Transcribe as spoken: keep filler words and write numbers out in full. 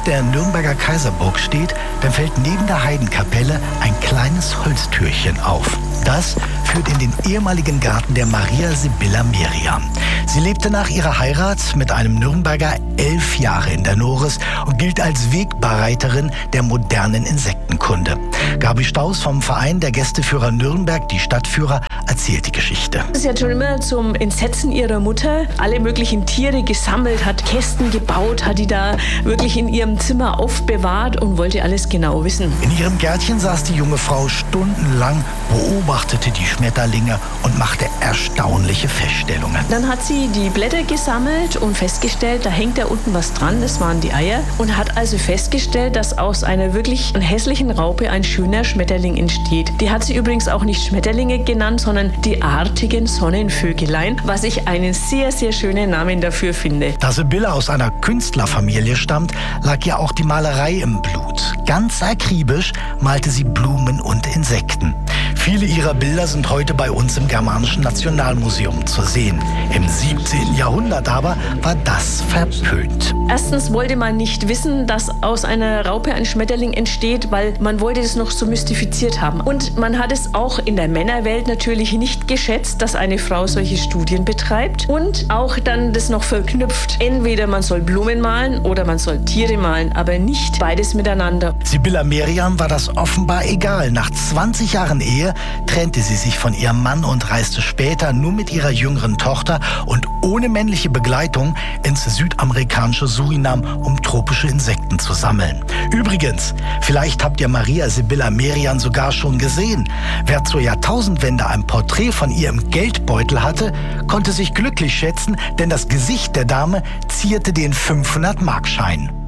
der Nürnberger Kaiserburg steht, dann fällt neben der Heidenkapelle ein kleines Holztürchen auf. Das führt in den ehemaligen Garten der Maria Sibylla Merian. Sie lebte nach ihrer Heirat mit einem Nürnberger elf Jahre in der Nores und gilt als Wegbereiterin der modernen Insektenkunde. Gabi Staus vom Verein der Gästeführer Nürnberg, die Stadtführer, erzählt die Geschichte. Sie hat schon immer zum Entsetzen ihrer Mutter alle möglichen Tiere gesammelt, hat Kästen gebaut, hat die da wirklich in ihrem Zimmer aufbewahrt und wollte alles genau wissen. In ihrem Gärtchen saß die junge Frau stundenlang, beobachtete die Schmetterlinge und machte erstaunliche Feststellungen. Dann hat sie die Blätter gesammelt und festgestellt, da hängt da unten was dran, das waren die Eier. Und hat also festgestellt, dass aus einer wirklich hässlichen Raupe ein schöner Schmetterling entsteht. Die hat sie übrigens auch nicht Schmetterlinge genannt, sondern die artigen Sonnenvögelein, was ich einen sehr, sehr schönen Namen dafür finde. Da Sibylla aus einer Künstlerfamilie stammt, lag ja auch die Malerei im Blut. Ganz akribisch malte sie Blumen und Insekten. Viele ihrer Bilder sind heute bei uns im Germanischen Nationalmuseum zu sehen. Im siebzehnten Jahrhundert aber war das verpönt. Erstens wollte man nicht wissen, dass aus einer Raupe ein Schmetterling entsteht, weil man wollte es noch so mystifiziert haben. Und man hat es auch in der Männerwelt natürlich nicht geschätzt, dass eine Frau solche Studien betreibt. Und auch dann das noch verknüpft. Entweder man soll Blumen malen oder man soll Tiere malen, aber nicht beides miteinander. Sibylla Merian war das offenbar egal. Nach zwanzig Jahren Ehe trennte sie sich von ihrem Mann und reiste später nur mit ihrer jüngeren Tochter und ohne männliche Begleitung ins südamerikanische Surinam, um tropische Insekten zu sammeln. Übrigens, vielleicht habt ihr Maria Sibylla Merian sogar schon gesehen. Wer zur Jahrtausendwende ein Porträt von ihr im Geldbeutel hatte, konnte sich glücklich schätzen, denn das Gesicht der Dame zierte den fünfhundert Mark Schein.